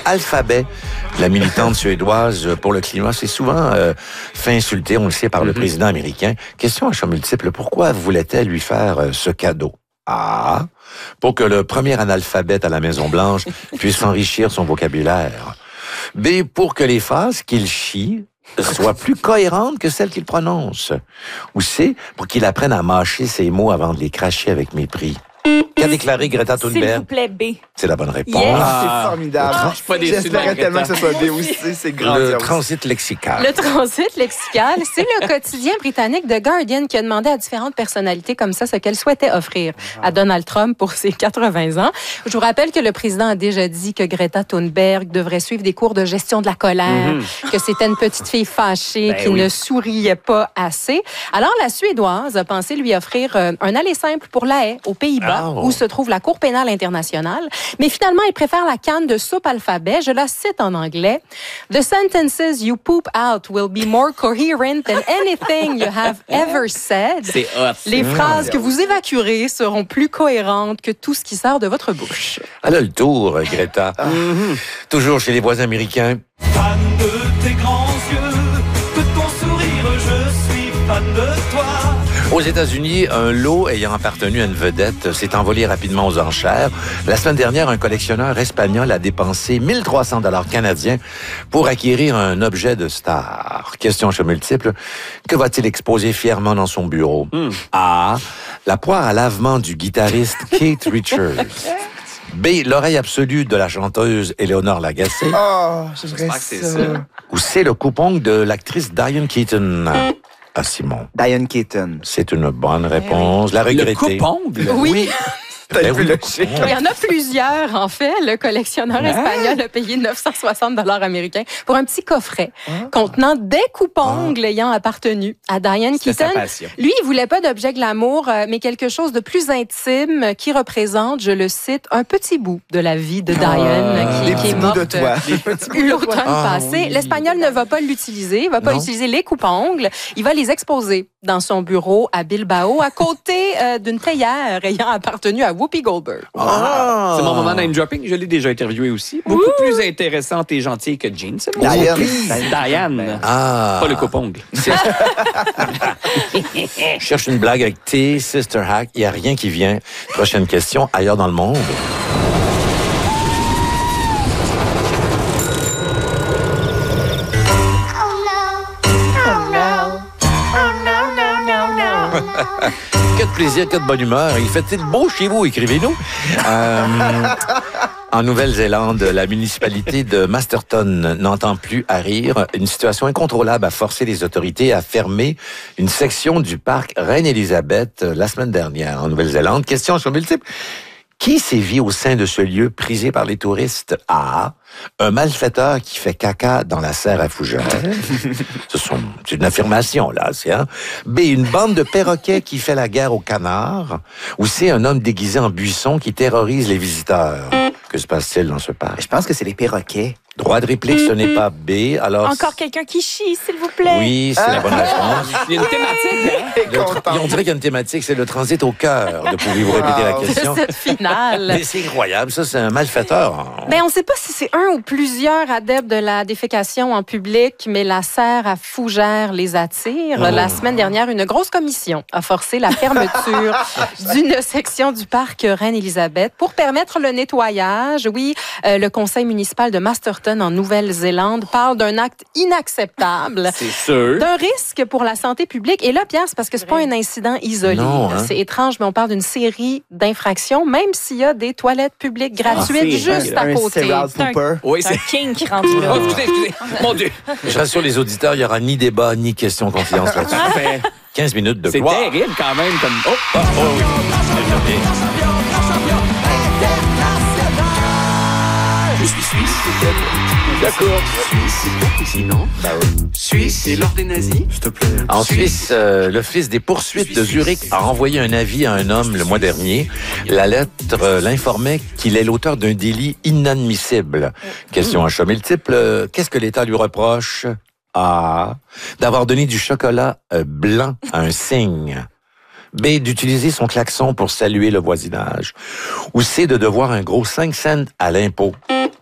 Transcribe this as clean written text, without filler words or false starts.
Alphabet, la militante suédoise pour le climat, c'est souvent fait insulter, on le sait, par le président américain. Question à choix multiple, pourquoi voulait-elle lui faire ce cadeau? A, pour que le premier analphabète à la Maison-Blanche puisse enrichir son vocabulaire. B, pour que les phrases qu'il chie soient plus cohérentes que celles qu'il prononce. Ou C, pour qu'il apprenne à mâcher ses mots avant de les cracher avec mépris. Qu'a déclaré Greta Thunberg? S'il vous plaît, B. C'est la bonne réponse. Yes. C'est formidable. Je suis pas déçu J'espérais de tellement que ce soit B aussi. C'est grandiose. Le transit lexical. Le transit lexical, c'est le quotidien britannique The Guardian qui a demandé à différentes personnalités comme ça ce qu'elles souhaitaient offrir à Donald Trump pour ses 80 ans. Je vous rappelle que le président a déjà dit que Greta Thunberg devrait suivre des cours de gestion de la colère, que c'était une petite fille fâchée qui ne souriait pas assez. Alors, la Suédoise a pensé lui offrir un aller simple pour La Haye, aux Pays-Bas, où se trouve la Cour pénale internationale. Mais finalement, il préfère la canne de soupe alphabet. Je la cite en anglais. The sentences you poop out will be more coherent than anything you have ever said. C'est hot. Les phrases que vous évacuerez seront plus cohérentes que tout ce qui sort de votre bouche. Elle a le tour, Greta. Toujours chez les voisins américains. Fan de tes grands yeux, de ton sourire, je suis fan de toi. Aux États-Unis, un lot ayant appartenu à une vedette s'est envolé rapidement aux enchères. La semaine dernière, un collectionneur espagnol a dépensé 1300 $ canadiens pour acquérir un objet de star. Question choix multiple. Que va-t-il exposer fièrement dans son bureau? A. La poire à lavement du guitariste Keith Richards. B. L'oreille absolue de la chanteuse Éléonore Lagacé. Oh, j'aimerais J'espère que c'est ça. ça. Ou C. Le coupongle de l'actrice Diane Keaton. Ah, Simon. Diane Keaton. C'est une bonne réponse. La regrettée. Le coupongle? Oui. T'as Ben vu oui, le le chic. Il y en a plusieurs, en fait. Le collectionneur espagnol a payé 960 $ américains pour un petit coffret contenant des coupe-ongles ayant appartenu à Diane C'était sa Keaton. passion. Lui, il voulait pas d'objet glamour, mais quelque chose de plus intime qui représente, je le cite, un petit bout de la vie de Diane Des qui petits est bouts morte de toi. Des petits bouts de l'automne toi. passé. oui. L'Espagnol ne va pas l'utiliser. Il va pas Non. utiliser les coupe-ongles. Il va les exposer dans son bureau à Bilbao, à côté d'une théière ayant appartenu à Whoopi Goldberg. Ah! C'est mon moment name dropping. Je l'ai déjà interviewé aussi. Beaucoup plus intéressante et gentille que Jean. C'est bon. Diane. Diane. Ah! Pas le coupongle. Je cherche une blague avec T, Sister Hack. Il n'y a rien qui vient. Prochaine question, ailleurs dans le monde. Que de plaisir, que de bonne humeur. Il fait-il beau chez vous? Écrivez-nous. En Nouvelle-Zélande, la municipalité de Masterton n'entend plus à rire. Une situation incontrôlable a forcé les autorités à fermer une section du parc Reine-Élisabeth la semaine dernière en Nouvelle-Zélande. Question sur multiple. Qui sévit au sein de ce lieu prisé par les touristes? A. Un malfaiteur qui fait caca dans la serre à fougères. C'est une affirmation, là. B. Une bande de perroquets qui fait la guerre aux canards. Ou C. Un homme déguisé en buisson qui terrorise les visiteurs. Que se passe-t-il dans ce parc? Je pense que c'est les perroquets. Droit de réplique, ce n'est pas B. Alors, Encore quelqu'un qui chie, s'il vous plaît. oui, c'est la bonne réponse. Il y a une thématique, hein? On dirait qu'il y a une thématique, c'est le transit au cœur. Pouvez-vous répéter la Wow. question? De cette finale. Mais c'est incroyable, ça, c'est un malfaiteur. Ben, on ne sait pas si c'est un ou plusieurs adeptes de la défécation en public, mais la serre à fougères les attire. La semaine dernière, une grosse commission a forcé la fermeture d'une section du parc Reine-Élisabeth pour permettre le nettoyage. Oui, le conseil municipal de Masterton en Nouvelle-Zélande parle d'un acte inacceptable. C'est sûr. D'un risque pour la santé publique. Et là, Pierre, c'est parce que c'est pas un incident isolé. Non, hein? C'est étrange, mais on parle d'une série d'infractions, même s'il y a des toilettes publiques gratuites c'est juste à Un côté. cereal pooper. Oui, C'est c'est... un king qui rendu là. Oh, excusez. Mon Dieu. Je rassure les auditeurs, il n'y aura ni débat, ni question de confidence là-dessus. Parfait. 15 minutes de C'est gloire. terrible quand même. Comme... Oh, Oh oui. Elle vient bien. Je suis suisse, d'accord. Suisse, sinon. Suisse, et l'ordre des nazis. S'il te plaît. En Suisse, l'Office des poursuites de Zurich a envoyé un avis à un homme le mois dernier. La lettre l'informait qu'il est l'auteur d'un délit inadmissible. Question à choix multiple. Qu'est-ce que l'État lui reproche? A. D'avoir donné du chocolat blanc à un cygne. B. D'utiliser son klaxon pour saluer le voisinage. Ou C. De devoir un gros 5 cents à l'impôt.